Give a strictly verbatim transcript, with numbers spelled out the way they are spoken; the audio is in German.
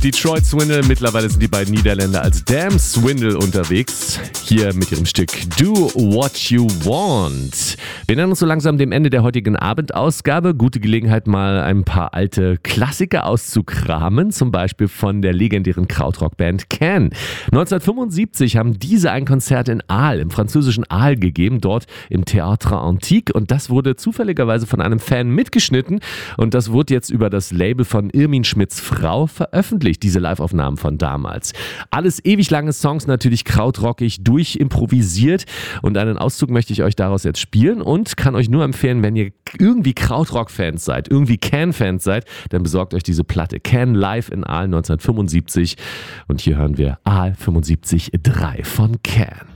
Detroit Swindle, mittlerweile sind die beiden Niederländer als Damn Swindle unterwegs. Hier mit ihrem Stück Do What You Want. Wir nähern uns so langsam dem Ende der heutigen Abendausgabe. Gute Gelegenheit, mal ein paar alte Klassiker auszukramen. Zum Beispiel von der legendären Krautrock-Band Can. neunzehnhundertfünfundsiebzig haben diese ein Konzert in Aal, im französischen Aal gegeben, dort im Théâtre Antique. Und das wurde zufälligerweise von einem Fan mitgeschnitten. Und das wurde jetzt über das Label von Irmin Schmidts Frau veröffentlicht. Diese Live-Aufnahmen von damals. Alles ewig lange Songs, natürlich krautrockig, durchimprovisiert und einen Auszug möchte ich euch daraus jetzt spielen und kann euch nur empfehlen, wenn ihr irgendwie Krautrock-Fans seid, irgendwie Can-Fans seid, dann besorgt euch diese Platte. Can live in Aal neunzehnhundertfünfundsiebzig und hier hören wir Aal fünfundsiebzig drei von Can.